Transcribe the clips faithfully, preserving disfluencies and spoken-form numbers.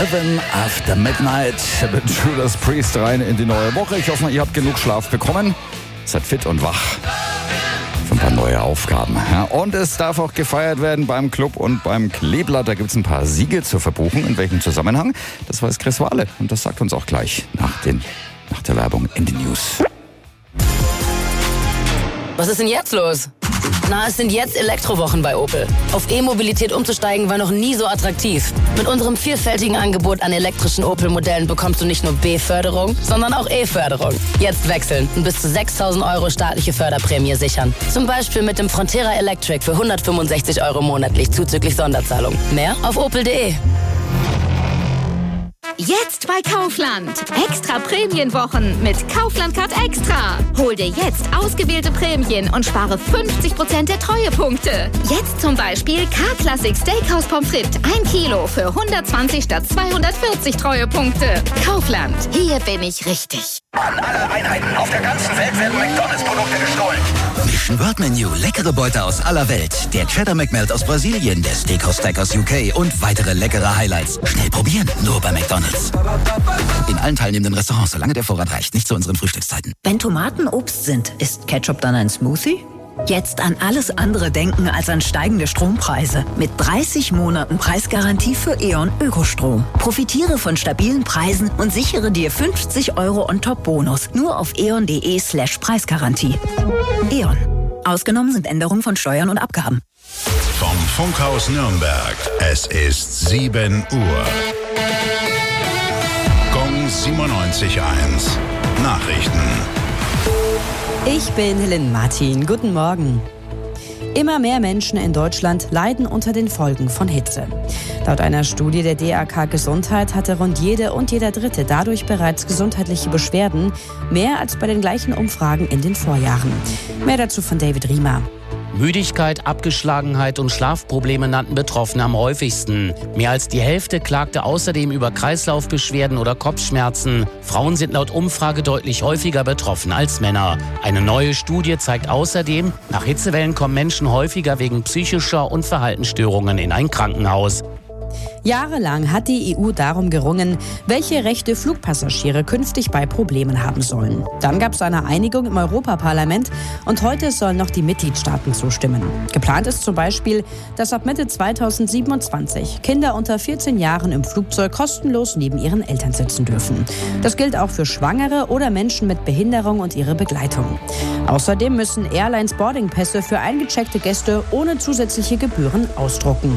Seven After Midnight mit Judas Priest rein in die neue Woche. Ich hoffe, ihr habt genug Schlaf bekommen. Seid fit und wach für ein paar neue Aufgaben. Ja, und es darf auch gefeiert werden beim Club und beim Kleeblatt. Da gibt es ein paar Siege zu verbuchen. In welchem Zusammenhang? Das weiß Chris Wahle. Und das sagt uns auch gleich nach, den, nach der Werbung in den News. Was ist denn jetzt los? Na, es sind jetzt Elektrowochen bei Opel. Auf E-Mobilität umzusteigen war noch nie so attraktiv. Mit unserem vielfältigen Angebot an elektrischen Opel-Modellen bekommst du nicht nur B-Förderung, sondern auch E-Förderung. Jetzt wechseln und bis zu sechstausend Euro staatliche Förderprämie sichern. Zum Beispiel mit dem Frontera Electric für hundertfünfundsechzig Euro monatlich zuzüglich Sonderzahlung. Mehr auf opel punkt de. Jetzt bei Kaufland. Extra Prämienwochen mit Kaufland Card Extra. Hol dir jetzt ausgewählte Prämien und spare fünfzig Prozent der Treuepunkte. Jetzt zum Beispiel K-Classic Steakhouse Pommes frites ein Kilo für hundertzwanzig statt zweihundertvierzig Treuepunkte. Kaufland. Hier bin ich richtig. An alle Einheiten auf der ganzen Welt werden McDonalds-Produkte gestohlen. Mission World Menu, leckere Beute aus aller Welt. Der Cheddar McMelt aus Brasilien, der Steakhouse Stack aus U K und weitere leckere Highlights. Schnell probieren, nur bei McDonalds. In allen teilnehmenden Restaurants, solange der Vorrat reicht, nicht zu unseren Frühstückszeiten. Wenn Tomaten Obst sind, ist Ketchup dann ein Smoothie? Jetzt an alles andere denken als an steigende Strompreise. Mit dreißig Monaten Preisgarantie für E.ON Ökostrom. Profitiere von stabilen Preisen und sichere dir fünfzig Euro On-Top-Bonus. Nur auf eon.de slash Preisgarantie. E.ON. Ausgenommen sind Änderungen von Steuern und Abgaben. Vom Funkhaus Nürnberg. Es ist sieben Uhr. Gong siebenundneunzig Komma eins. Nachrichten. Ich bin Helen Martin. Guten Morgen. Immer mehr Menschen in Deutschland leiden unter den Folgen von Hitze. Laut einer Studie der D A K Gesundheit hatte rund jede und jeder Dritte dadurch bereits gesundheitliche Beschwerden, mehr als bei den gleichen Umfragen in den Vorjahren. Mehr dazu von David Riemer. Müdigkeit, Abgeschlagenheit und Schlafprobleme nannten Betroffene am häufigsten. Mehr als die Hälfte klagte außerdem über Kreislaufbeschwerden oder Kopfschmerzen. Frauen sind laut Umfrage deutlich häufiger betroffen als Männer. Eine neue Studie zeigt außerdem, nach Hitzewellen kommen Menschen häufiger wegen psychischer und Verhaltensstörungen in ein Krankenhaus. Jahrelang hat die E U darum gerungen, welche Rechte Flugpassagiere künftig bei Problemen haben sollen. Dann gab es eine Einigung im Europaparlament und heute sollen noch die Mitgliedstaaten zustimmen. Geplant ist zum Beispiel, dass ab Mitte zweitausendsiebenundzwanzig Kinder unter vierzehn Jahren im Flugzeug kostenlos neben ihren Eltern sitzen dürfen. Das gilt auch für Schwangere oder Menschen mit Behinderung und ihre Begleitung. Außerdem müssen Airlines Boardingpässe für eingecheckte Gäste ohne zusätzliche Gebühren ausdrucken.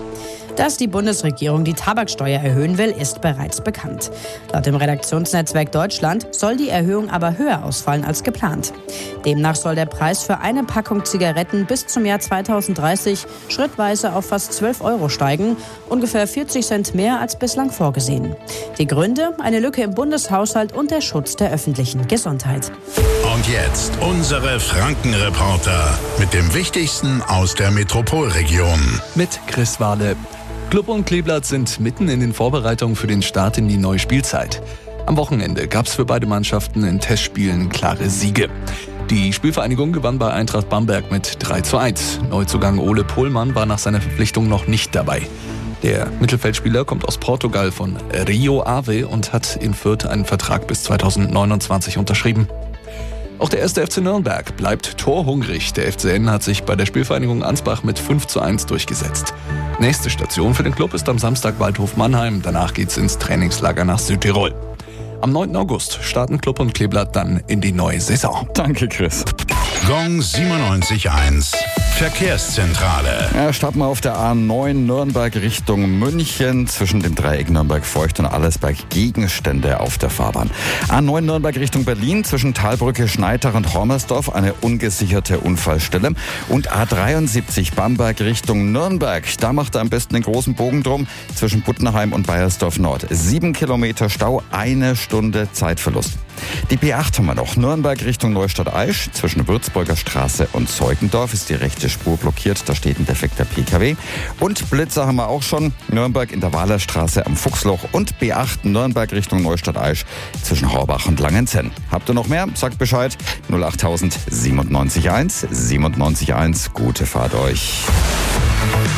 Dass die Bundesregierung die Tabaksteuer erhöhen will, ist bereits bekannt. Laut dem Redaktionsnetzwerk Deutschland soll die Erhöhung aber höher ausfallen als geplant. Demnach soll der Preis für eine Packung Zigaretten bis zum Jahr zweitausenddreißig schrittweise auf fast zwölf Euro steigen, ungefähr vierzig Cent mehr als bislang vorgesehen. Die Gründe? Eine Lücke im Bundeshaushalt und der Schutz der öffentlichen Gesundheit. Und jetzt unsere Frankenreporter mit dem Wichtigsten aus der Metropolregion. Mit Chris Wahle. Club und Kleeblatt sind mitten in den Vorbereitungen für den Start in die neue Spielzeit. Am Wochenende gab es für beide Mannschaften in Testspielen klare Siege. Die Spielvereinigung gewann bei Eintracht Bamberg mit drei zu eins. Neuzugang Ole Pohlmann war nach seiner Verpflichtung noch nicht dabei. Der Mittelfeldspieler kommt aus Portugal von Rio Ave und hat in Fürth einen Vertrag bis zweitausendneunundzwanzig unterschrieben. Auch der erste F C Nürnberg bleibt torhungrig. Der F C N hat sich bei der Spielvereinigung Ansbach mit fünf zu eins durchgesetzt. Nächste Station für den Club ist am Samstag Waldhof Mannheim. Danach geht's ins Trainingslager nach Südtirol. Am neunten August starten Club und Kleeblatt dann in die neue Saison. Danke, Chris. Gong siebenundneunzig Komma eins. Verkehrszentrale. Ja, starten wir auf der A neun Nürnberg Richtung München. Zwischen dem Dreieck Nürnberg-Feucht und Allersberg Gegenstände auf der Fahrbahn. A neun Nürnberg Richtung Berlin. Zwischen Talbrücke, Schneitach und Hormersdorf eine ungesicherte Unfallstelle. Und A dreiundsiebzig Bamberg Richtung Nürnberg. Da macht er am besten den großen Bogen drum. Zwischen Puttenheim und Baiersdorf Nord. Sieben Kilometer Stau, eine Stunde Zeitverlust. Die B acht haben wir noch. Nürnberg Richtung Neustadt-Aisch. Zwischen Würzburger Straße und Zeugendorf ist die rechte Spur blockiert. Da steht ein defekter P K W. Und Blitzer haben wir auch schon. Nürnberg in der Wahlerstraße am Fuchsloch. Und B acht Nürnberg Richtung Neustadt-Aisch zwischen Horbach und Langenzenn. Habt ihr noch mehr? Sagt Bescheid. null acht tausend siebenundneunzig eins siebenundneunzig eins. Gute Fahrt euch.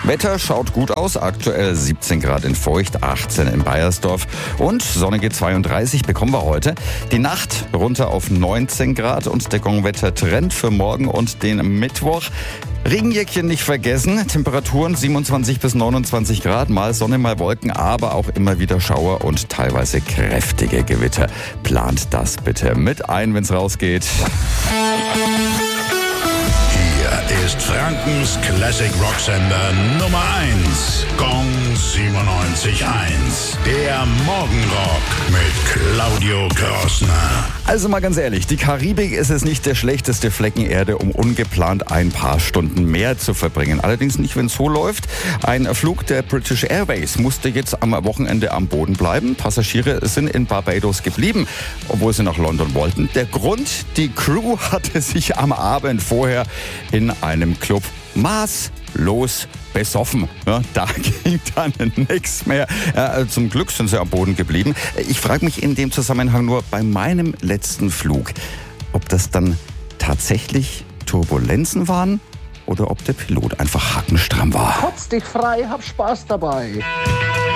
Wetter schaut gut aus, aktuell siebzehn Grad in Feucht, achtzehn in Baiersdorf und sonnige zweiunddreißig bekommen wir heute. Die Nacht runter auf neunzehn Grad und der Gongwetter-Trend für morgen und den Mittwoch. Regenjäckchen nicht vergessen, Temperaturen siebenundzwanzig bis neunundzwanzig Grad, mal Sonne, mal Wolken, aber auch immer wieder Schauer und teilweise kräftige Gewitter. Plant das bitte mit ein, wenn's rausgeht. Hier ist Frankens Classic Rocksender Nummer eins. Gong siebenundneunzig Komma eins. Der Morgenrock mit Claudio Grossner. Also mal ganz ehrlich, die Karibik ist es nicht der schlechteste Flecken Erde, um ungeplant ein paar Stunden mehr zu verbringen. Allerdings nicht, wenn es so läuft. Ein Flug der British Airways musste jetzt am Wochenende am Boden bleiben. Passagiere sind in Barbados geblieben, obwohl sie nach London wollten. Der Grund, die Crew hatte sich am Abend vorher in einem Club maßlos besoffen. Ja, da ging dann nichts mehr. Ja, zum Glück sind sie am Boden geblieben. Ich frage mich in dem Zusammenhang nur bei meinem letzten Flug, ob das dann tatsächlich Turbulenzen waren oder ob der Pilot einfach hackenstramm war. Kotz dich frei, hab Spaß dabei.